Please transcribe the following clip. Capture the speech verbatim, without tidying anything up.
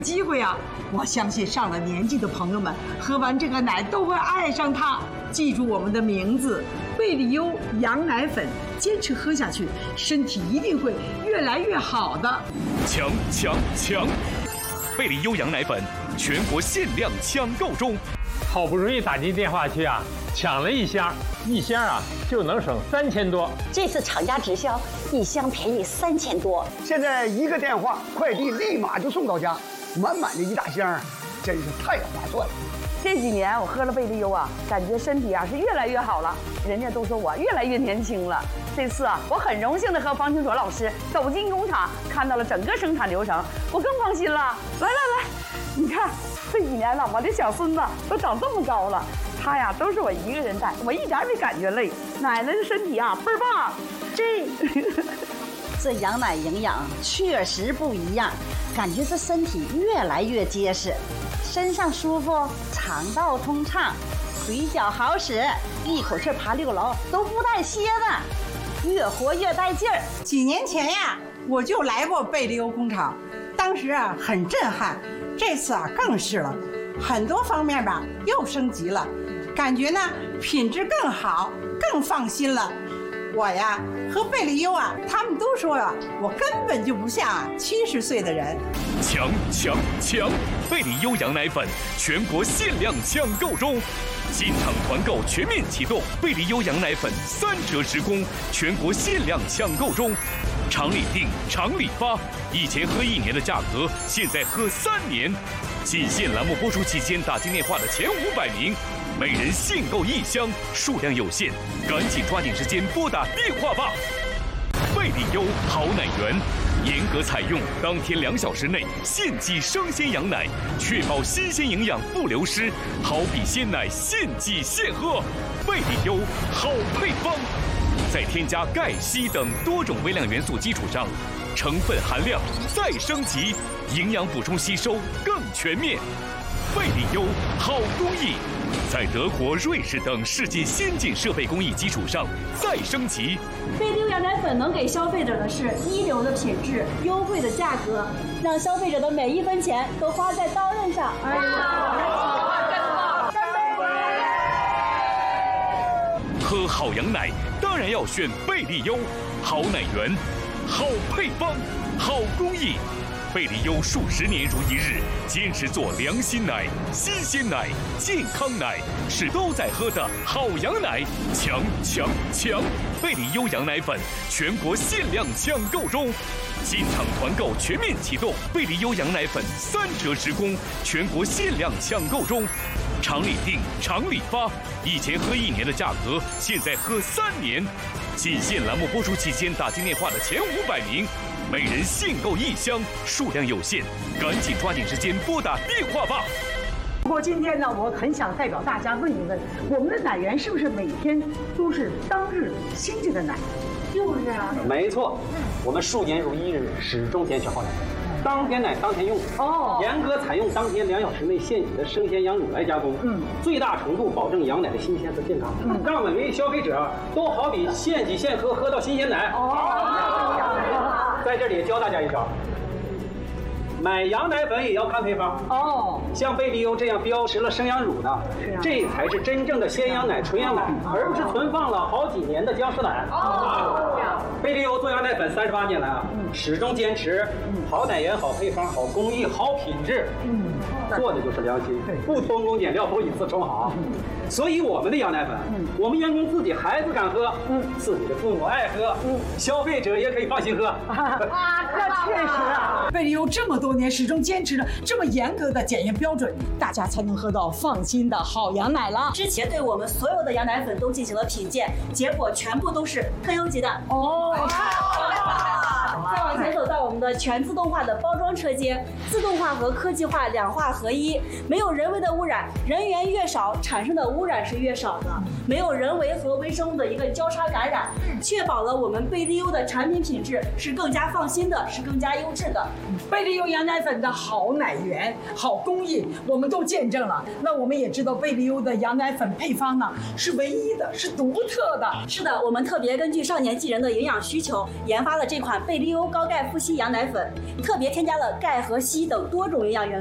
机会啊！我相信上了年纪的朋友们喝完这个奶都会爱上它。记住我们的名字，贝利优羊奶粉，坚持喝下去，身体一定会越来越好的。 强强强！贝利优羊奶粉全国限量抢购中。 好不容易打进电话去啊，抢了一箱，一箱啊就能省三千多。 这次厂家直销，一箱便宜三千多。 现在一个电话，快递立马就送到家，满满的一大箱，真是太划算了。 这几年我喝了贝利优啊，感觉身体啊是越来越好了，人家都说我越来越年轻了。这次啊，我很荣幸的和方清卓老师走进工厂，看到了整个生产流程，我更放心了。来来来，你看这几年了，我的小孙子都长这么高了，他呀都是我一个人带，我一点没感觉累。奶奶的身体啊倍儿棒。 这这羊奶营养确实不一样，感觉这身体越来越结实，身上舒服，肠道通畅，腿脚好使，一口气爬六楼都不带歇的，越活越带劲儿。 几年前呀，我就来过贝利优工厂，当时啊很震撼，这次啊更是了，很多方面吧又升级了，感觉呢品质更好，更放心了。我呀和贝利优啊，他们都说啊，我根本就不像啊七十岁的人。 强强强！贝利优羊奶粉全国限量抢购中，进场团购全面启动，贝利优羊奶粉三折直供，全国限量抢购中，厂里订，厂里发，以前喝一年的价格，现在喝三年。仅限栏目播出期间打进电话的前五百名，每人限购一箱，数量有限，赶紧抓紧时间拨打电话吧。贝利优好奶源，严格采用当天两小时内现挤生鲜羊奶，确保新鲜营养不流失，好比鲜奶现挤现喝。贝利优好配方，在添加钙、硒等多种微量元素基础上，成分含量再升级，营养补充吸收更全面。贝利优好工艺，在德国、瑞士等世界先进设备工艺基础上再升级。 贝利优羊奶粉能给消费者的是一流的品质、优惠的价格，让消费者的每一分钱都花在刀刃上。哎喝好羊奶当然要选贝利优，好奶源，好配方，好工艺。贝利优数十年如一日，坚持做良心奶、新鲜奶、健康奶，是都在喝的好羊奶。强强强！贝利优羊奶粉全国限量抢购中，进场团购全面启动，贝利优羊奶粉三折直供，全国限量抢购中。厂里订，厂里发，以前喝一年的价格，现在喝三年。仅限栏目播出期间打进电话的前五百名，每人限购一箱，数量有限，赶紧抓紧时间拨打电话吧。 不过今天呢，我很想代表大家问一问，我们的奶源是不是每天都是当日新鲜的奶？ 就是啊， 没错，我们数年如一日，始终坚持好奶。当天奶当天用哦，严格采用当天两小时内现挤的生鲜羊乳来加工，嗯，最大程度保证羊奶的新鲜和健康，嗯，让每位消费者都好比现挤现喝，喝到新鲜奶。哦，在这里教大家一招，买羊奶粉也要看配方哦。像贝利优这样标识了生羊乳的，这才是真正的鲜羊奶、纯羊奶，而不是存放了好几年的僵尸奶。哦，贝利优做羊奶粉三十八年来啊，始终坚持好奶源、好配方、好工艺、好品质，嗯，做的就是良心，不偷工减料，不以次充好。所以我们的羊奶粉，我们员工自己孩子敢喝，嗯，自己的父母爱喝，嗯，消费者也可以放心喝。 啊，这确实啊，贝利优这么多年始终坚持着这么严格的检验标准，大家才能喝到放心的好羊奶了。 之前对我们所有的羊奶粉都进行了品鉴，结果全部都是特优级的。哦，太好了！再往前走到我们的全自动化的包装车间，自动化和科技化两化合一，没有人为的污染，人员越少，产生的污染是越少的，没有人为和微生物的一个交叉感染，确保了我们贝利优的产品品质是更加放心的，是更加优质的。 贝利优羊奶粉的好奶源、好工艺，我们都见证了。那我们也知道贝利优的羊奶粉配方呢是唯一的，是独特的。 是的，我们特别根据少年纪人的营养需求，研发了这款贝利优利欧高钙富硒羊奶粉，特别添加了钙和硒等多种营养元素。